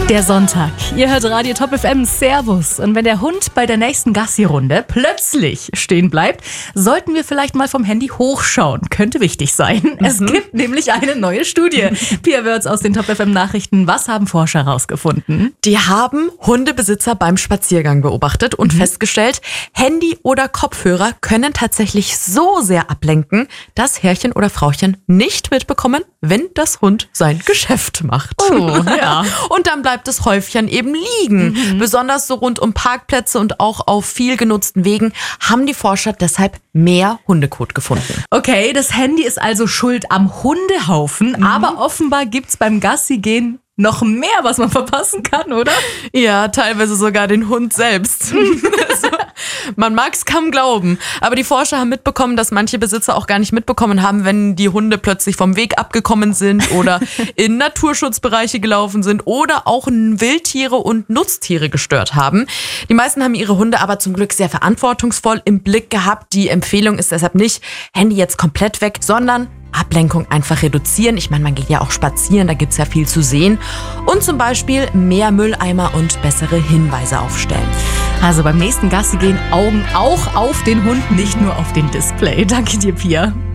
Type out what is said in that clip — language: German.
Der Sonntag. Ihr hört Radio Top FM. Servus. Und wenn der Hund bei der nächsten Gassi-Runde plötzlich stehen bleibt, sollten wir vielleicht mal vom Handy hochschauen. Könnte wichtig sein. Es gibt nämlich eine neue Studie. Pia Wörz aus den Top FM Nachrichten. Was haben Forscher herausgefunden? Die haben Hundebesitzer beim Spaziergang beobachtet und festgestellt, Handy oder Kopfhörer können tatsächlich so sehr ablenken, dass Herrchen oder Frauchen nicht mitbekommen, wenn das Hund sein Geschäft macht. Oh, ja. Und dann bleibt das Häufchen eben liegen. Besonders so rund um Parkplätze und auch auf viel genutzten Wegen haben die Forscher deshalb mehr Hundekot gefunden. Okay, das Handy ist also schuld am Hundehaufen, aber offenbar gibt's beim Gassi-Gehen noch mehr, was man verpassen kann, oder? Ja, teilweise sogar den Hund selbst. Man mag es kaum glauben, aber die Forscher haben mitbekommen, dass manche Besitzer auch gar nicht mitbekommen haben, wenn die Hunde plötzlich vom Weg abgekommen sind oder in Naturschutzbereiche gelaufen sind oder auch Wildtiere und Nutztiere gestört haben. Die meisten haben ihre Hunde aber zum Glück sehr verantwortungsvoll im Blick gehabt. Die Empfehlung ist deshalb nicht, Handy jetzt komplett weg, sondern Ablenkung einfach reduzieren. Ich meine, man geht ja auch spazieren, da gibt's ja viel zu sehen. Und zum Beispiel mehr Mülleimer und bessere Hinweise aufstellen. Also beim nächsten Gassi gehen Augen auch auf den Hund, nicht nur auf den Display. Danke dir, Pia.